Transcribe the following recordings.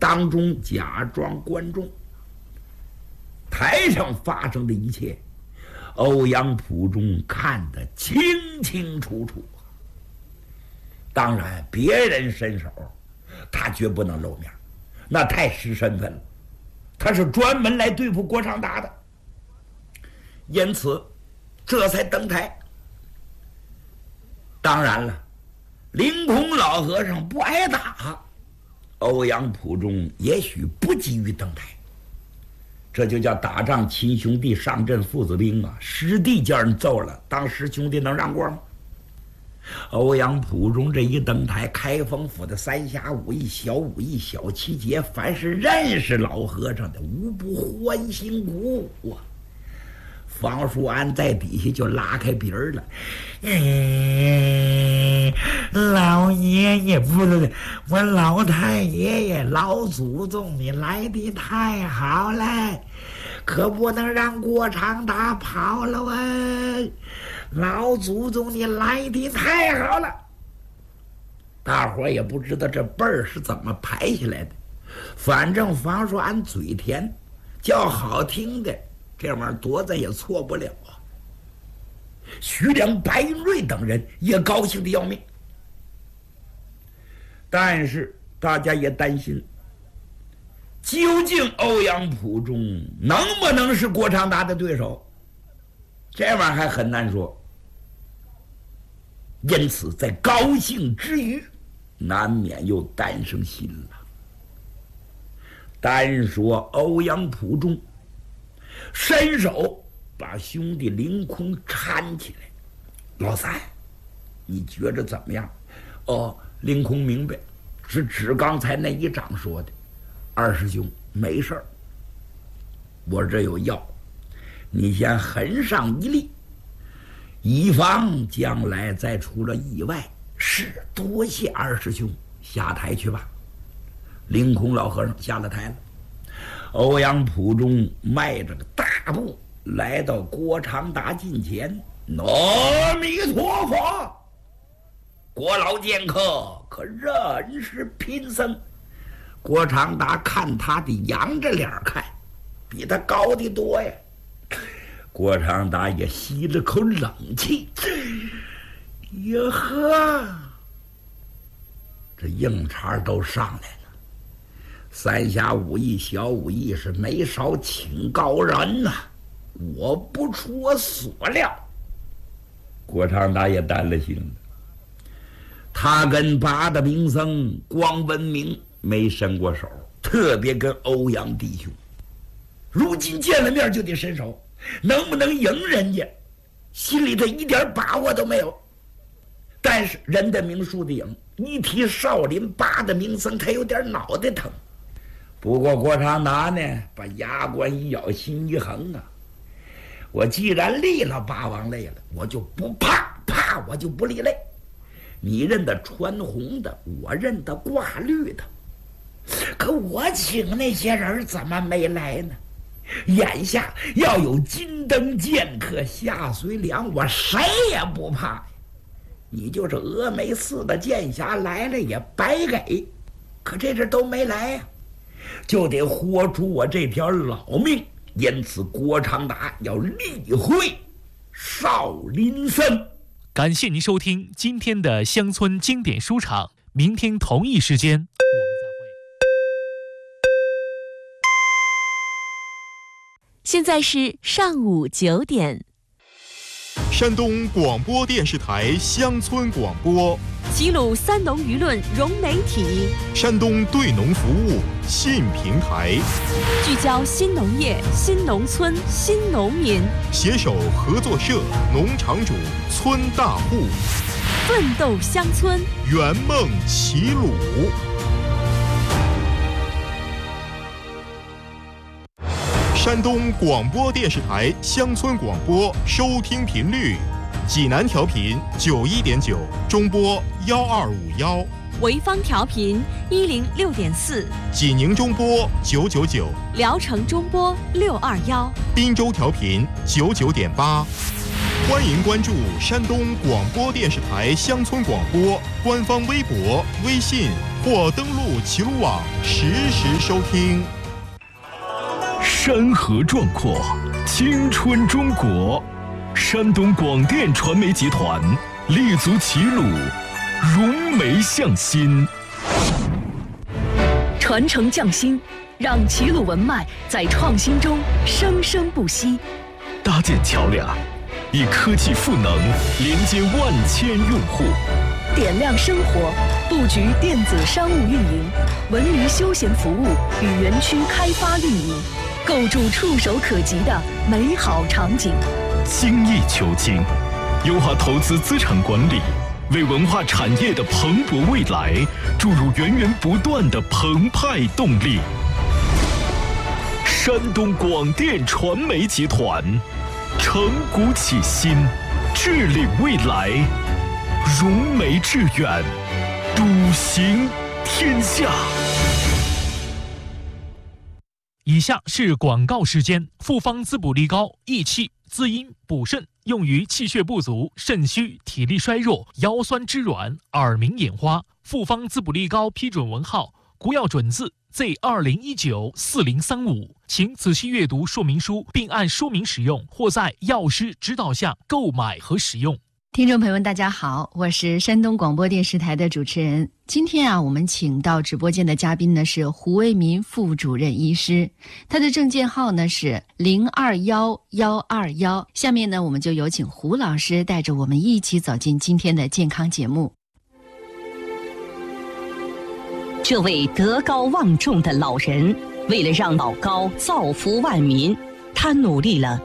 当中假装观众。台上发生的一切，欧阳普中看得清清楚楚。当然，别人伸手，他绝不能露面，那太失身份了。他是专门来对付郭长达的，因此这才登台。当然了，凌空老和尚不挨打，欧阳普中也许不急于登台。这就叫打仗亲兄弟上阵父子兵啊！师弟叫人揍了，当师兄弟能让过吗？欧阳普中这一登台，开封府的三侠五义、小五义、小七节，凡是认识老和尚的，无不欢欣鼓舞啊！方叔安在底下就拉开鼻儿了，老爷爷不是我老太爷爷老祖宗，你来的太好了，可不能让郭长达跑了啊！老祖宗你来的太好了。大伙也不知道这辈儿是怎么排下来的，反正方叔安嘴甜，叫好听的这玩意儿多咱也错不了啊。徐良、白云瑞等人也高兴的要命，但是大家也担心，究竟欧阳普中能不能是郭长达的对手？这玩意儿还很难说。因此在高兴之余，难免又担生心了。单说欧阳普中伸手把兄弟凌空搀起来，老三，你觉着怎么样？哦，凌空明白，是指刚才那一掌说的。二师兄没事儿，我这有药，你先横上一粒，以防将来再出了意外。是，多谢二师兄，下台去吧。凌空老和尚下了台了。欧阳普中迈着个大步来到郭长达近前，阿弥陀佛，郭老剑客可认识贫僧？郭长达看他的仰着脸看，比他高的多呀。郭长达也吸了口冷气，哟呵，这硬茬都上来了。三侠五义、小五义是没少请高人呐，我不出我所料。郭长达也担了心了，他跟八的名僧光文明没伸过手，特别跟欧阳弟兄，如今见了面就得伸手，能不能赢人家，心里头一点把握都没有。但是人的名树的影，一提少林八的名僧，他有点脑袋疼。不过郭长达呢，把牙关一咬，心一横啊，我既然立了八王泪了，我就不怕，我就不立泪。你认得穿红的，我认得挂绿的，可我请那些人怎么没来呢？眼下要有金灯剑客下随良，我谁也不怕。你就是峨眉寺的剑侠来了也白给，可这阵都没来呀，就得豁出我这条老命。因此郭长达要立会少林僧。 感谢您收听今天的乡村经典书场，明天同一时间我们再会。 现在是上午9点。 山东广播电视台乡村广播， 齐鲁三农舆论融媒体， 山东对农服务信平台， 聚焦新农业、新农村、新农民， 携手合作社、农场主、村大户， 奋斗乡村， 圆梦齐鲁。山东广播电视台乡村广播收听频率：济南调频91.9，中波1251； 潍坊调频106.4， 济宁中波999； 聊城中波621； 滨州调频99.8； 欢迎关注山东广播电视台乡村广播官方微博、微信或登录齐鲁网实时收听。 山河壮阔，青春中国。山东广电传媒集团立足齐鲁，融媒向心， 传承匠心，让齐鲁文脉在创新中生生不息。 搭建桥梁，以科技赋能连接万千用户， 点亮生活，布局电子商务运营、文娱休闲服务与园区开发运营，构筑触手可及的美好场景。 精益求精，优化投资资产管理，为文化产业的蓬勃未来注入源源不断的澎湃动力。山东广电传媒集团，承古启新，治理未来，融媒致远，笃行天下。 以下是广告时间。复方滋补力膏益气滋阴补肾，用于气血不足、肾虚、体力衰弱、腰酸肢软、耳鸣眼花。复方滋补力膏批准文号：国药准字 Z20194035，请仔细阅读说明书，并按说明使用，或在药师指导下购买和使用。 听众朋友们，大家好，我是山东广播电视台的主持人。今天我们请到直播间的嘉宾呢是胡为民副主任医师，他的证件号呢是021121。下面呢，我们就有请胡老师带着我们一起走进今天的健康节目。 这位德高望重的老人，为了让老高造福万民，他努力了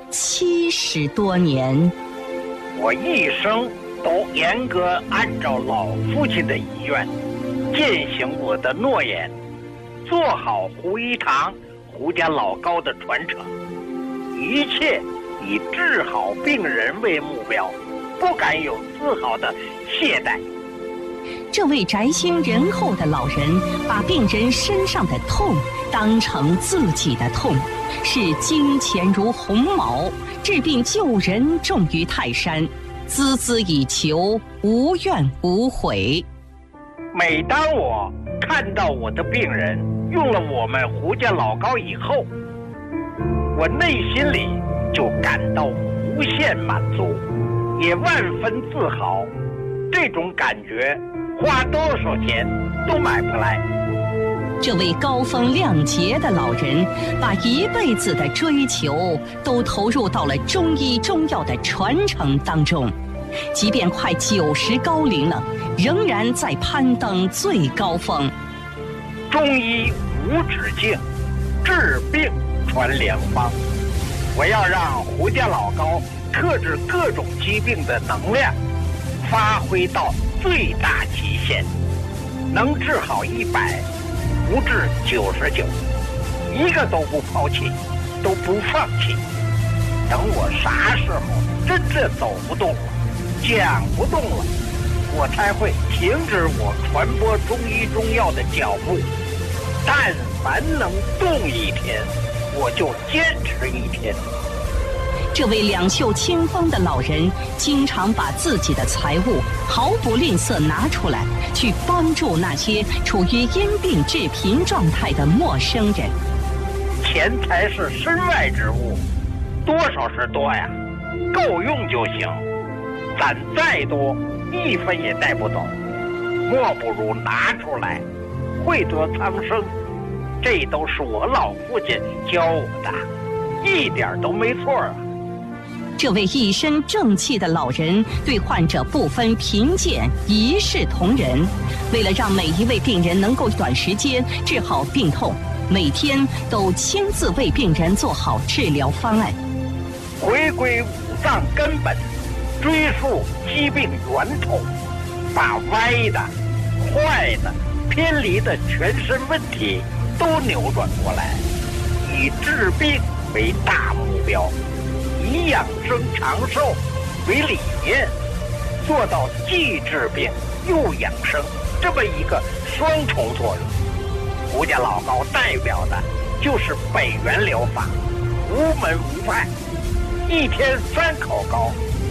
70多年。 我一生都严格按照老父亲的遗愿，践行我的诺言，做好胡一堂、胡家老高的传承，一切以治好病人为目标，不敢有丝毫的懈怠。 这位宅心仁厚的老人，把病人身上的痛当成自己的痛，视金钱如鸿毛，治病救人重于泰山，孜孜以求，无怨无悔。 每当我看到我的病人用了我们胡家老高以后，我内心里就感到无限满足，也万分自豪。这种感觉花多少钱都买不来。 这位高风亮节的老人，把一辈子的追求都投入到了中医中药的传承当中，即便快90高龄了，仍然在攀登最高峰。 中医无止境，治病传良方。我要让胡家老高克制各种疾病的能量发挥到最大极限，能治好100，不治99，一个都不抛弃，都不放弃。等我啥时候真正走不动了，讲不动了，我才会停止我传播中医中药的脚步。但凡能动一天，我就坚持1天。 这位两袖清风的老人，经常把自己的财物毫不吝啬拿出来，去帮助那些处于因病致贫状态的陌生人。 钱财是身外之物，多少是多呀，够用就行。攒再多，1分也带不走，莫不如拿出来，惠泽苍生。这都是我老父亲教我的，一点都没错啊。 这位一身正气的老人，对患者不分贫贱，一视同仁。为了让每一位病人能够短时间治好病痛，每天都亲自为病人做好治疗方案。 回归五脏根本，追溯疾病源头，把歪的、坏的、偏离的全身问题都扭转过来，以治病为大目标，以养生长寿为理念，做到既治病又养生这么一个双重作用。胡家老高代表的就是北元疗法，无门无派，1天3口膏，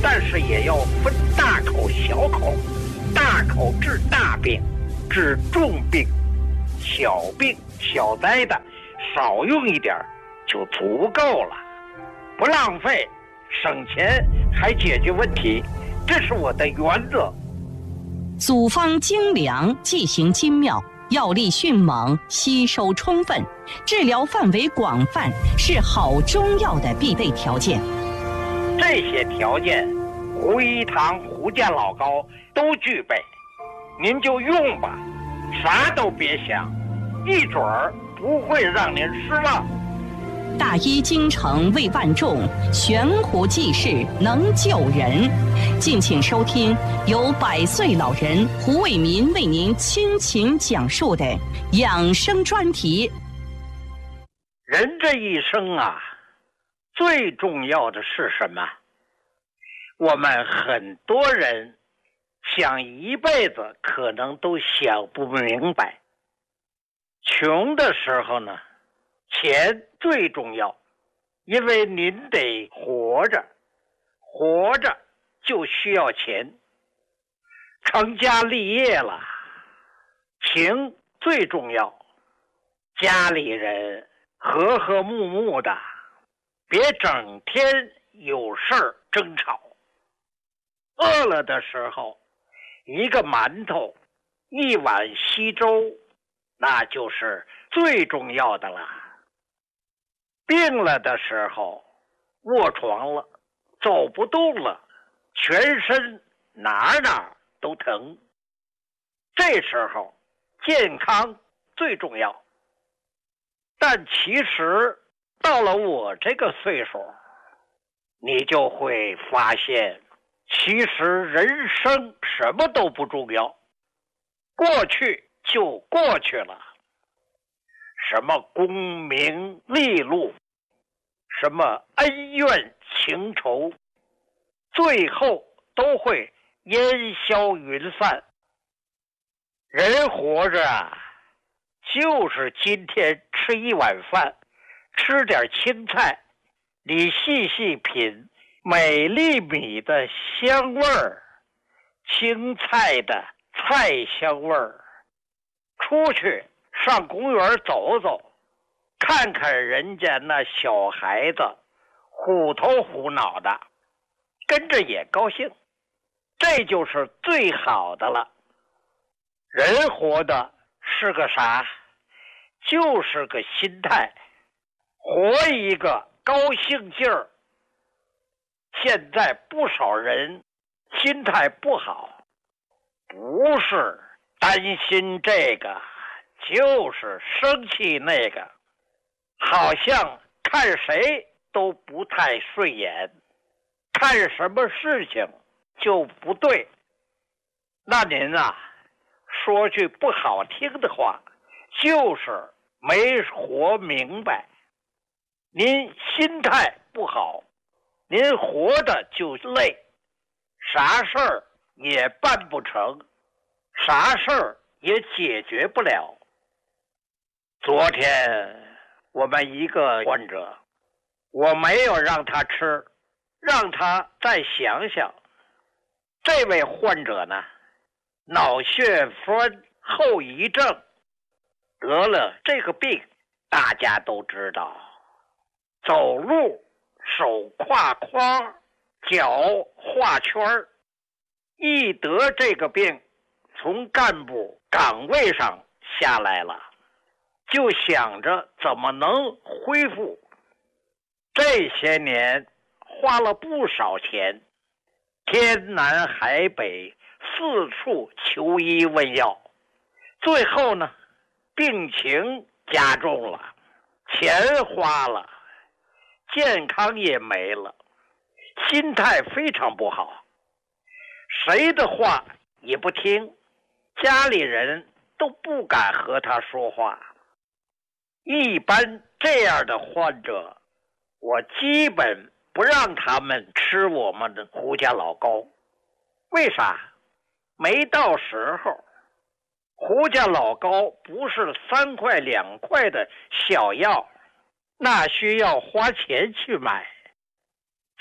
但是也要分大口小口，大口治大病，治重病，小病小灾的少用一点就足够了，不浪费，省钱还解决问题，这是我的原则。 组方精良，剂型精妙，药力迅猛，吸收充分，治疗范围广泛，是好中药的必备条件。 这些条件，胡一堂、胡家老高都具备，您就用吧，啥都别想，一准儿不会让您失望。 大医精诚为万众，悬壶济世能救人。敬请收听由100岁老人胡卫民为您倾情讲述的养生专题。 人这一生啊，最重要的是什么？我们很多人想一辈子可能都想不明白。穷的时候呢，钱最重要，因为您得活着，活着就需要钱。成家立业了，情最重要，家里人和和睦睦的，别整天有事儿争吵。饿了的时候，一个馒头，一碗稀粥，那就是最重要的了。病了的时候，卧床了，走不动了，全身哪都疼，这时候健康最重要。但其实到了我这个岁数，你就会发现，其实人生什么都不重要，过去就过去了。什么功名利禄，什么恩怨情仇，最后都会烟消云散。人活着啊，就是今天吃一碗饭，吃点青菜，你细细品每粒米的香味儿，青菜的菜香味儿，出去上公园走走，看看人家那小孩子虎头虎脑的，跟着也高兴，这就是最好的了。人活的是个啥？就是个心态，活一个高兴劲儿。现在不少人心态不好，不是担心这个，就是生气那个，好像看谁都不太顺眼，看什么事情就不对。那您啊，说句不好听的话，就是没活明白。您心态不好，您活的就累，啥事儿也办不成，啥事儿也解决不了。昨天我们一个患者，我没有让他吃，让他再想想。这位患者呢，脑血栓后遗症，得了这个病，大家都知道，走路手挎框，脚画圈，一得这个病，从干部岗位上下来了，就想着怎么能恢复。这些年花了不少钱，天南海北，四处求医问药，最后呢，病情加重了，钱花了，健康也没了，心态非常不好，谁的话也不听，家里人都不敢和他说话。一般这样的患者，我基本不让他们吃我们的胡家老高。为啥？没到时候。胡家老高不是3块2块的小药，那需要花钱去买。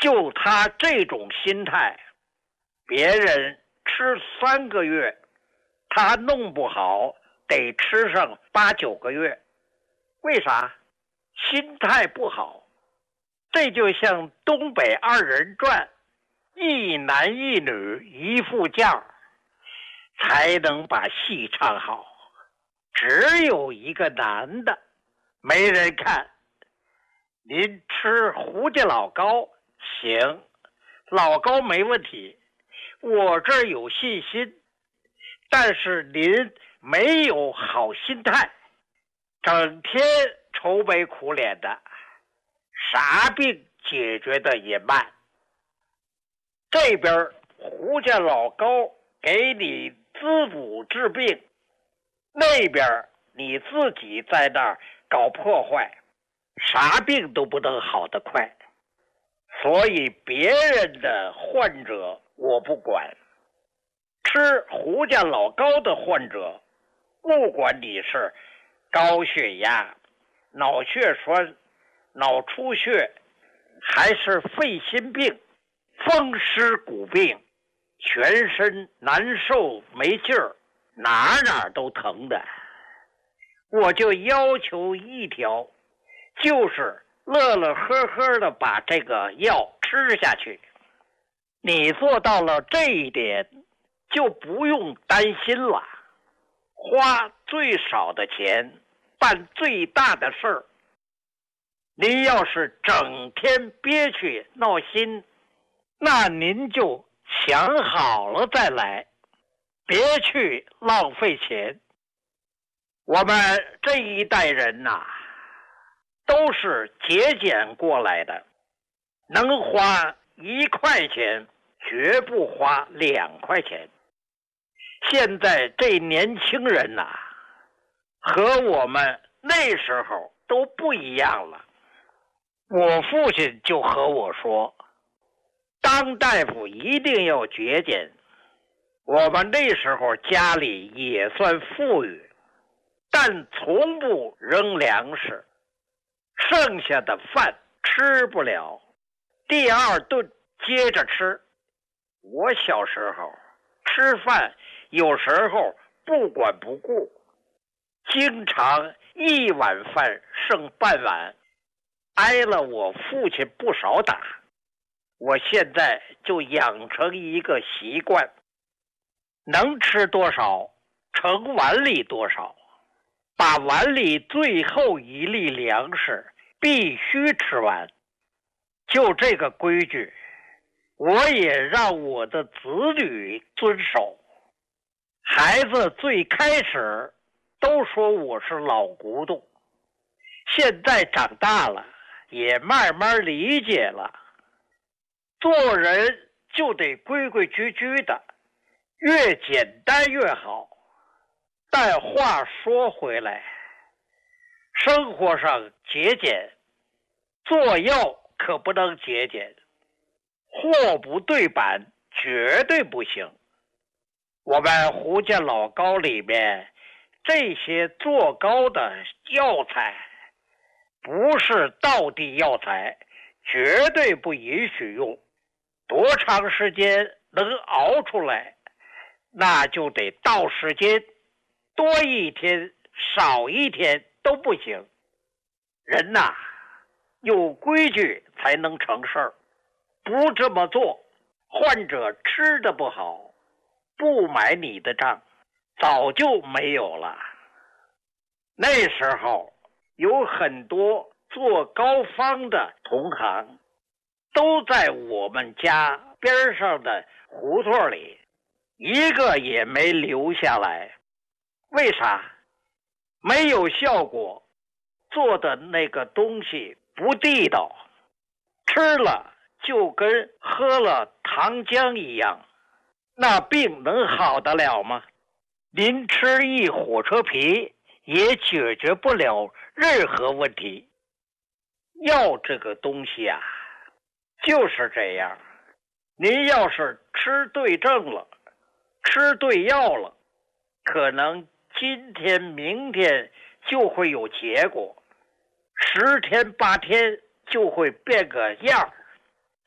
就他这种心态，别人吃3个月，他弄不好得吃上8、9个月。为啥？心态不好。这就像东北2人转，一男一女一副将，才能把戏唱好。只有一个男的，没人看。您吃胡家老高行，老高没问题，我这儿有信心。但是您没有好心态，整天愁眉苦脸的，啥病解决的也慢。这边胡家老高给你滋补治病，那边你自己在那儿搞破坏，啥病都不能好得快。所以别人的患者我不管，吃胡家老高的患者，不管你是高血压、脑血栓、脑出血，还是肺心病、风湿骨病，全身难受没劲儿，哪都疼的，我就要求一条，就是乐乐呵呵的把这个药吃下去。你做到了这一点，就不用担心了，花最少的钱办最大的事儿。您要是整天憋屈闹心，那您就想好了再来，别去浪费钱。我们这一代人呐，都是节俭过来的，能花1块钱，绝不花2块钱。现在这年轻人呐，和我们那时候都不一样了。我父亲就和我说，当大夫一定要节俭。我们那时候家里也算富裕，但从不扔粮食，剩下的饭吃不了，第2顿接着吃。我小时候吃饭有时候不管不顾，经常1碗饭剩半碗，挨了我父亲不少打。我现在就养成一个习惯，能吃多少盛碗里多少，把碗里最后一粒粮食必须吃完。就这个规矩，我也让我的子女遵守。孩子最开始都说我是老古董，现在长大了也慢慢理解了，做人就得规规矩矩的，越简单越好。但话说回来，生活上节俭，做药可不能节俭，货不对版绝对不行。我们胡家老高里面这些做高的药材，不是道地药材，绝对不允许用。多长时间能熬出来，那就得到时间，多1天少1天都不行。人呐，有规矩才能成事儿，不这么做，患者吃的不好，不买你的账，早就没有了。那时候有很多做膏方的同行，都在我们家边上的胡同里，一个也没留下来。为啥？没有效果，做的那个东西不地道，吃了就跟喝了糖浆一样，那病能好得了吗？您吃一火车皮也解决不了任何问题。药这个东西啊，就是这样，您要是吃对症了，吃对药了，可能今天明天就会有结果，10天8天就会变个样。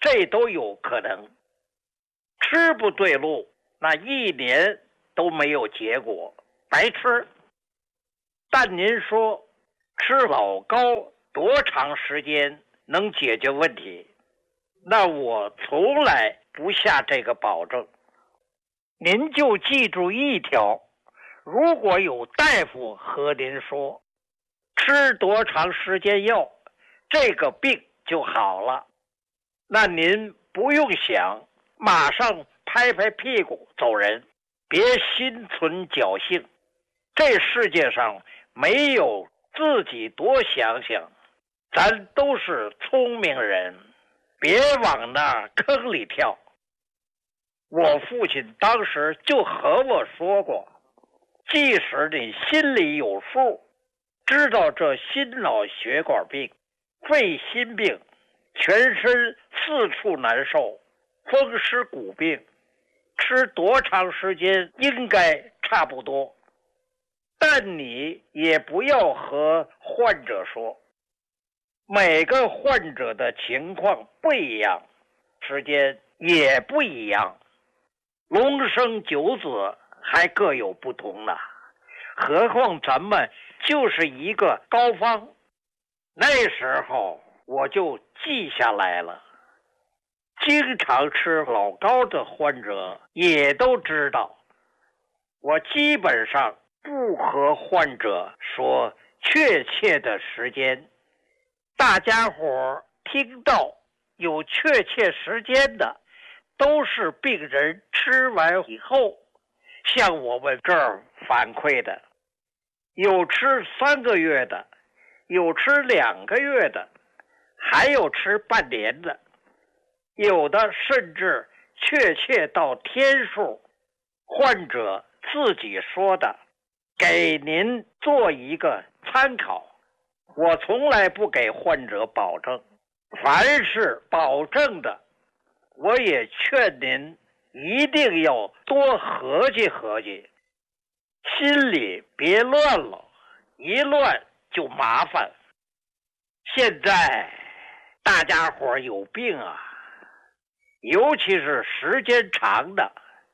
这都有可能。吃不对路，那1年都没有结果，白吃。但您说吃老高多长时间能解决问题？那我从来不下这个保证。您就记住一条，如果有大夫和您说吃多长时间药这个病就好了，那您不用想，马上拍拍屁股走人，别心存侥幸。这世界上没有自己多想想，咱都是聪明人，别往那坑里跳。我父亲当时就和我说过，即使你心里有数，知道这心脑血管病、肺心病，全身四处难受，风湿骨病，吃多长时间应该差不多。但你也不要和患者说，每个患者的情况不一样，时间也不一样，龙生九子还各有不同呢，何况咱们就是一个膏方。那时候我就记下来了，经常吃老高的患者也都知道，我基本上不和患者说确切的时间。大家伙听到有确切时间的，都是病人吃完以后向我们这儿反馈的，有吃3个月的，有吃2个月的，还有吃半年的，有的甚至确切到天数，患者自己说的，给您做一个参考。我从来不给患者保证，凡是保证的，我也劝您一定要多合计合计，心里别乱了，一乱就麻烦。现在大家伙有病啊，尤其是时间长的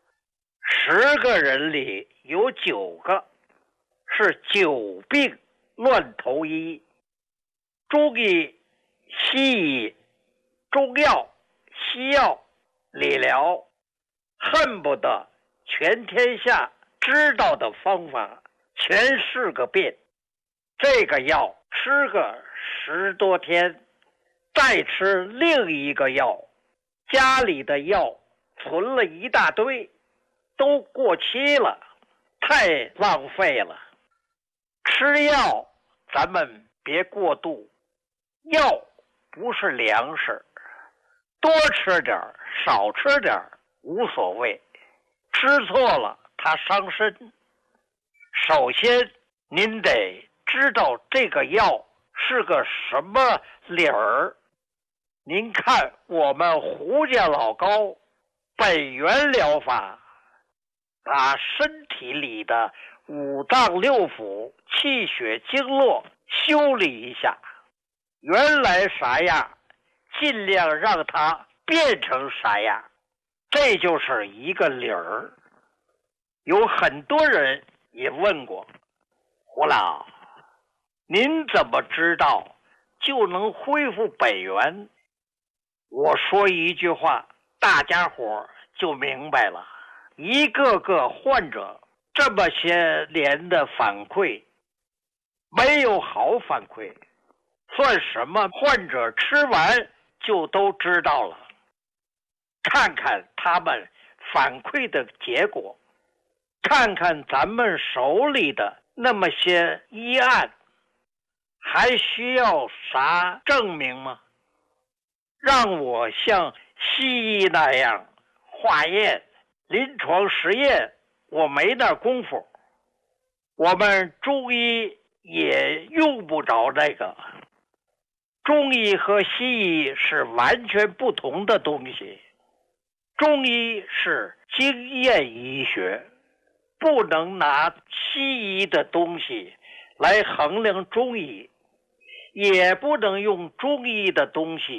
，10个人里有9个是久病乱投医。中医、西医、中药、西药、理疗，恨不得全天下知道的方法全是个遍。这个药吃个10多天，再吃另一个药，家里的药存了一大堆，都过期了，太浪费了。吃药咱们别过度，药不是粮食，多吃点少吃点无所谓，吃错了它伤身。首先您得知道这个药是个什么理儿。您看我们胡家老高本源疗法，把身体里的5脏6腑、气血经络修理一下，原来啥样尽量让它变成啥样，这就是一个理儿。有很多人也问过，胡老，您怎么知道就能恢复本源？我说一句话，大家伙就明白了。一个个患者这么些年的反馈，没有好反馈，算什么患者吃完就都知道了。看看他们反馈的结果，看看咱们手里的那么些医案，还需要啥证明吗？让我像西医那样化验、临床实验，我没那功夫。我们中医也用不着那个。中医和西医是完全不同的东西。中医是经验医学，不能拿西医的东西来衡量中医，也不能用中医的东西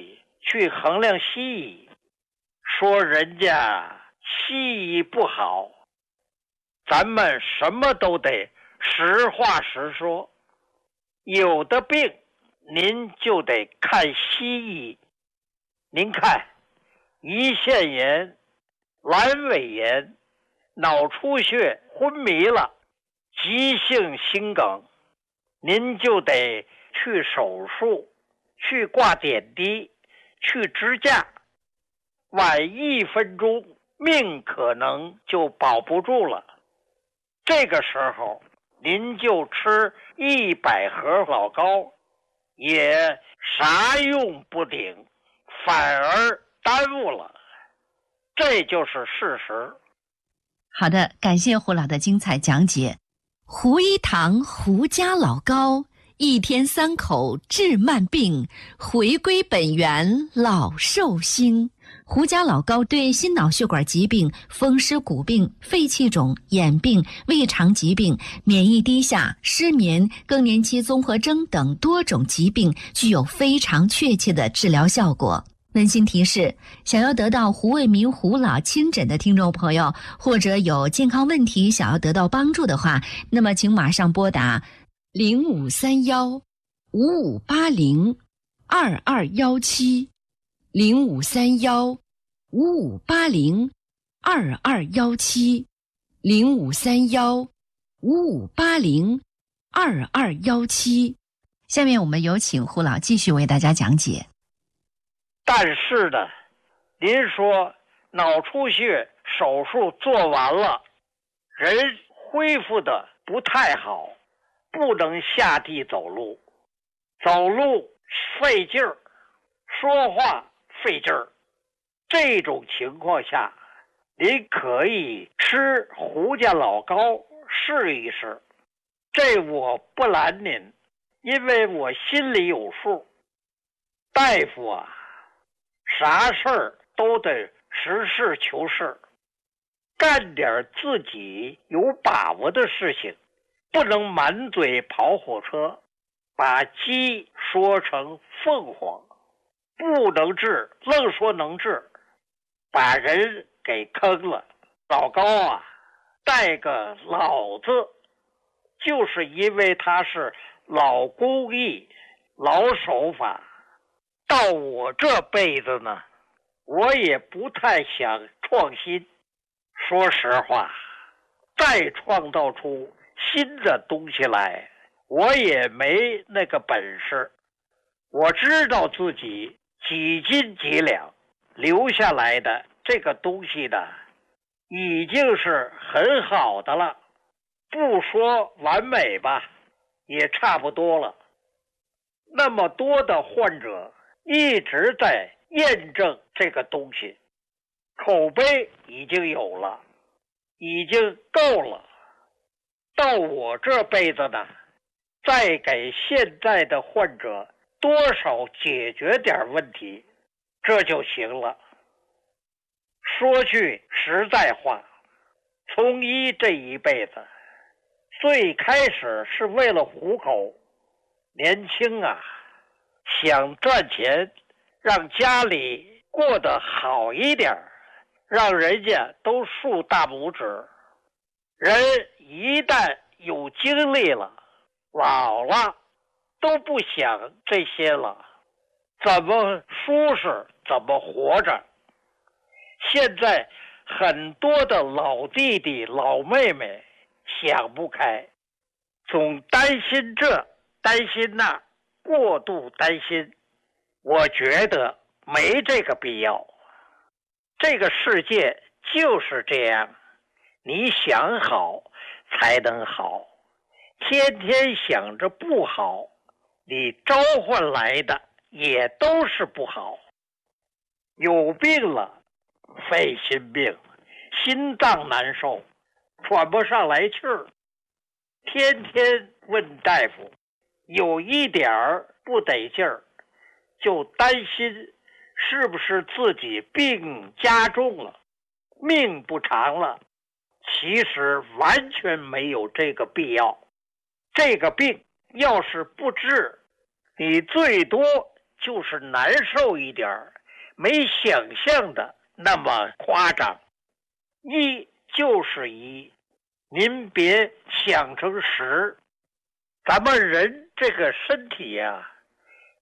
去衡量西医，说人家西医不好，咱们什么都得实话实说。有的病您就得看西医。您看胰腺炎、阑尾炎、脑出血、昏迷了，急性心梗，您就得去手术，去挂点滴，去支架，晚1分钟命可能就保不住了。这个时候您就吃100盒老膏，也啥用不顶，反而耽误了，这就是事实。 好的，感谢胡老的精彩讲解。胡一堂胡家老膏，1天3口治慢病，回归本源老寿星。胡家老膏对心脑血管疾病、风湿骨病、肺气肿、眼病、胃肠疾病、免疫低下、失眠、更年期综合征等多种疾病具有非常确切的治疗效果。温馨提示，想要得到胡卫民胡老亲诊的听众朋友，或者有健康问题想要得到帮助的话，那么请马上拨打0531-5580-2217 0531-5580-2217 0531-5580-2217。下面我们有请胡老继续为大家讲解。 但是呢，您说脑出血手术做完了，人恢复的不太好，不能下地走路，走路费劲儿，说话费劲儿。这种情况下，您可以吃胡家老膏试一试，这我不拦您，因为我心里有数。大夫啊，啥事儿都得实事求是，干点自己有把握的事情，不能满嘴跑火车，把鸡说成凤凰，不能治愣说能治，把人给坑了。老高啊，带个老字，就是因为他是老工艺、老手法。到我这辈子呢，我也不太想创新。说实话，再创造出新的东西来，我也没那个本事。我知道自己几斤几两，留下来的这个东西呢，已经是很好的了，不说完美吧，也差不多了。那么多的患者一直在验证这个东西，口碑已经有了，已经够了。到我这辈子呢，再给现在的患者多少解决点问题，这就行了。说句实在话，从医这一辈子，最开始是为了糊口，年轻啊，想赚钱，让家里过得好一点，让人家都竖大拇指。人一旦有精力了，老了，都不想这些了，怎么舒适怎么活着。现在很多的老弟弟老妹妹想不开，总担心这担心那，过度担心。我觉得没这个必要。这个世界就是这样，你想好才能好，天天想着不好，你召唤来的也都是不好。有病了，肺心病，心脏难受，喘不上来气儿，天天问大夫，有一点儿不得劲儿，就担心是不是自己病加重了，命不长了。其实完全没有这个必要。这个病要是不治，你最多就是难受一点儿，没想象的那么夸张。1就是1，您别想成10。咱们人这个身体呀，